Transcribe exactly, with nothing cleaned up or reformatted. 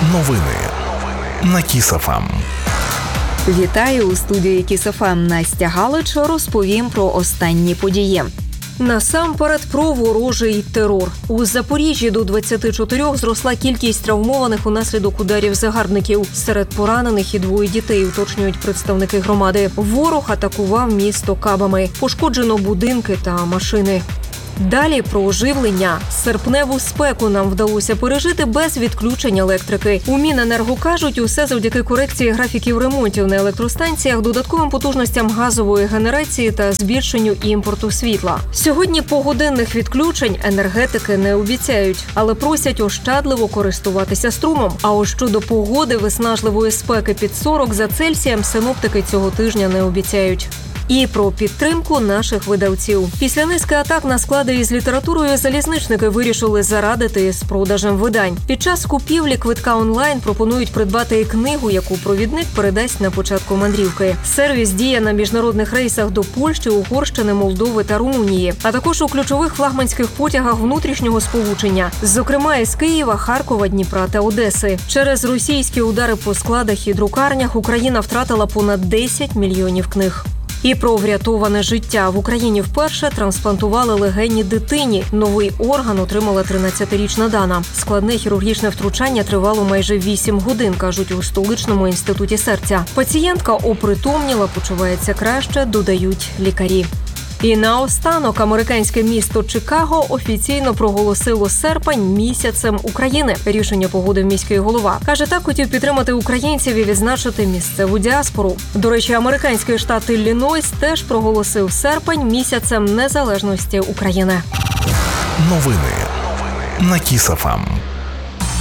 Новини на Кіс.ФМ. Вітаю у студії Кіс.ФМ. Настя Галич. Розповім про останні події. Насамперед про ворожий терор. У Запоріжжі до двадцяти чотирьох зросла кількість травмованих унаслідок ударів загарбників. Серед поранених і двоє дітей, уточнюють представники громади. Ворог атакував місто кабами. Пошкоджено будинки та машини. Далі про оживлення. Серпневу спеку нам вдалося пережити без відключень електрики. У Міненерго кажуть, усе завдяки корекції графіків ремонтів на електростанціях, додатковим потужностям газової генерації та збільшенню імпорту світла. Сьогодні погодинних відключень енергетики не обіцяють, але просять ощадливо користуватися струмом. А ось щодо погоди виснажливої спеки під сорок за Цельсієм синоптики цього тижня не обіцяють. І про підтримку наших видавців. Після низки атак на склади із літературою залізничники вирішили зарадити з продажем видань. Під час купівлі квитка онлайн пропонують придбати книгу, яку провідник передасть на початку мандрівки. Сервіс діє на міжнародних рейсах до Польщі, Угорщини, Молдови та Румунії, а також у ключових флагманських потягах внутрішнього сполучення, зокрема із Києва, Харкова, Дніпра та Одеси. Через російські удари по складах і друкарнях Україна втратила понад десять мільйонів книг. І про врятоване життя. В Україні вперше трансплантували легені дитині. Новий орган отримала тринадцятирічна Дана. Складне хірургічне втручання тривало майже вісім годин, кажуть у столичному інституті серця. Пацієнтка опритомніла, почувається краще, додають лікарі. І наостанок американське місто Чикаго офіційно проголосило серпень місяцем України. Рішення погодив міський голова. Каже, так хотів підтримати українців і відзначити місцеву діаспору. До речі, американський штат Іллінойс теж проголосив серпень місяцем незалежності України. Новини на Кіс.ФМ.